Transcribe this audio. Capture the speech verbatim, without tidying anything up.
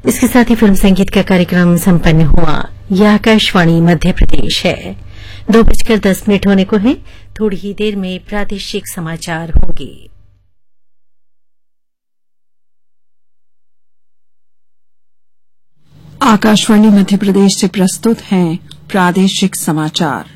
इसके साथ ही फिल्म संगीत का कार्यक्रम संपन्न हुआ। यह आकाशवाणी मध्य प्रदेश है। दो बजकर दस मिनट होने को है। थोड़ी ही देर में प्रादेशिक समाचार होंगे। आकाशवाणी मध्य प्रदेश से प्रस्तुत हैं प्रादेशिक समाचार।